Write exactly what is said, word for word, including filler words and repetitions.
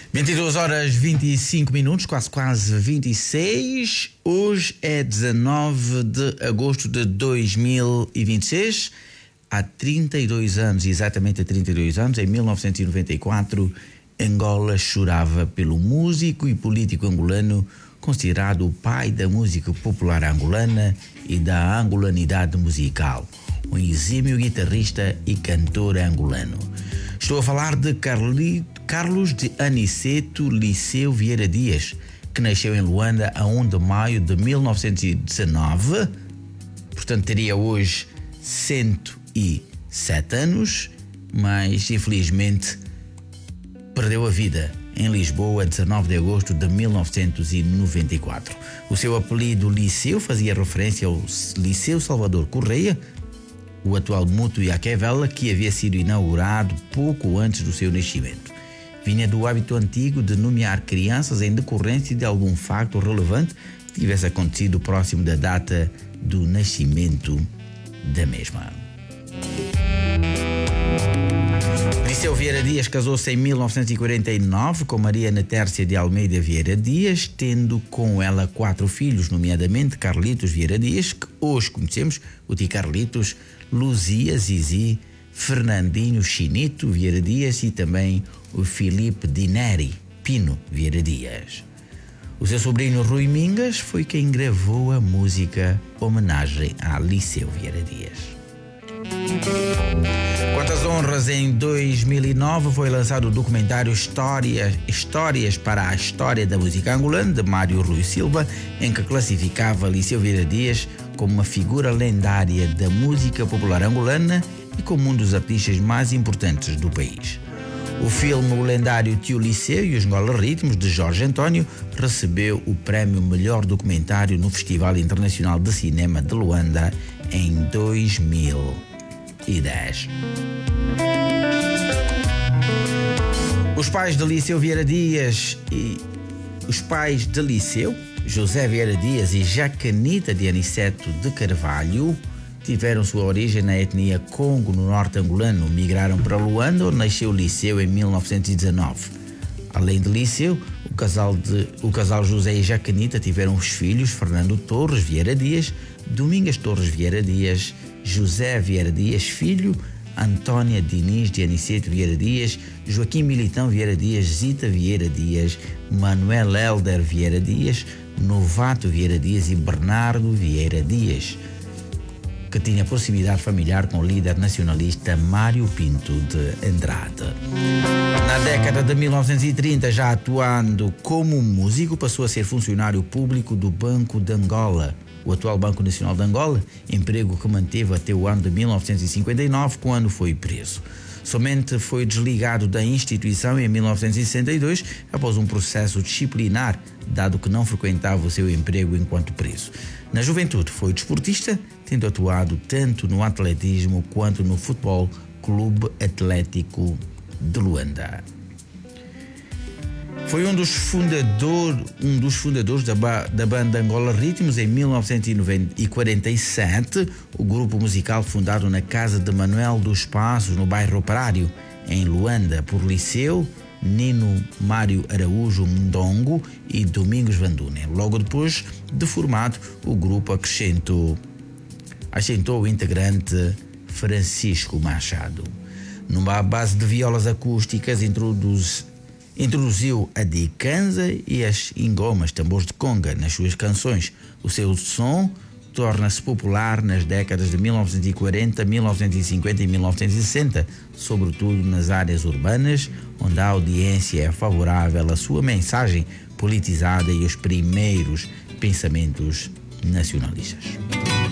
vinte e duas horas vinte e cinco minutos, quase quase vinte e seis. Hoje é dezanove de agosto de dois mil e vinte e seis. Há trinta e dois anos, exatamente há trinta e dois anos, em mil novecentos e noventa e quatro, Angola chorava pelo músico e político angolano, considerado o pai da música popular angolana e da angolanidade musical, um exímio guitarrista e cantor angolano. Estou a falar de Carli, Carlos de Aniceto Liceu Vieira Dias, que nasceu em Luanda a primeiro de maio de mil novecentos e dezenove, portanto teria hoje cento e sete anos, mas infelizmente perdeu a vida em Lisboa a dezanove de agosto de mil novecentos e noventa e quatro. O seu apelido Liceu fazia referência ao Liceu Salvador Correia, o atual Mútuo Iaquevela, que havia sido inaugurado pouco antes do seu nascimento. Vinha do hábito antigo de nomear crianças em decorrência de algum facto relevante que tivesse acontecido próximo da data do nascimento da mesma. Liceu Vieira Dias casou-se em mil novecentos e quarenta e nove com Maria Natércia de Almeida Vieira Dias, tendo com ela quatro filhos, nomeadamente Carlitos Vieira Dias, que hoje conhecemos, o tio Carlitos, Luzia, Zizi, Fernandinho Chinito Vieira Dias e também o Filipe Dineri Pino Vieira Dias. O seu sobrinho Rui Mingas foi quem gravou a música Homenagem a Liceu Vieira Dias. Quantas honras, em dois mil e nove foi lançado o documentário História, Histórias para a História da Música Angolana, de Mário Rui Silva, em que classificava Liceu Vieira Dias como uma figura lendária da música popular angolana e como um dos artistas mais importantes do país. O filme O Lendário Tio Liceu e os Angola Ritmos, de Jorge António, recebeu o prémio Melhor Documentário no Festival Internacional de Cinema de Luanda em dois mil e dez. Os pais de Liceu Vieira Dias e os pais de Liceu, José Vieira Dias e Jacanita de Aniceto de Carvalho, tiveram sua origem na etnia Congo, no norte angolano. Migraram para Luanda, onde nasceu Liceu em mil novecentos e dezanove. Além de Liceu, o casal, de, o casal José e Jacanita tiveram os filhos Fernando Torres Vieira Dias, Domingas Torres Vieira Dias, José Vieira Dias Filho, Antônia Diniz de Aniceto Vieira Dias, Joaquim Militão Vieira Dias, Zita Vieira Dias, Manuel Helder Vieira Dias, Novato Vieira Dias e Bernardo Vieira Dias, que tinha proximidade familiar com o líder nacionalista Mário Pinto de Andrade. Na década de mil novecentos e trinta, já atuando como músico, passou a ser funcionário público do Banco de Angola, o atual Banco Nacional de Angola, emprego que manteve até o ano de mil novecentos e cinquenta e nove, quando foi preso. Somente foi desligado da instituição em mil novecentos e sessenta e dois, após um processo disciplinar, dado que não frequentava o seu emprego enquanto preso. Na juventude foi desportista, tendo atuado tanto no atletismo quanto no Futebol Clube Atlético de Luanda. Foi um dos, fundador, um dos fundadores da, da banda Angola Ritmos em mil novecentos e quarenta e sete, o grupo musical fundado na casa de Manuel dos Passos, no bairro Operário, em Luanda, por Liceu, Nino Mário Araújo Mndongo e Domingos Vandunen. Logo depois de formado, o grupo acrescentou, acrescentou o integrante Francisco Machado. Numa base de violas acústicas, introduz Introduziu a dicanza e as ingomas, tambores de conga, nas suas canções. O seu som torna-se popular nas décadas de mil novecentos e quarenta, mil novecentos e cinquenta e mil novecentos e sessenta, sobretudo nas áreas urbanas, onde a audiência é favorável à sua mensagem politizada e aos primeiros pensamentos nacionalistas.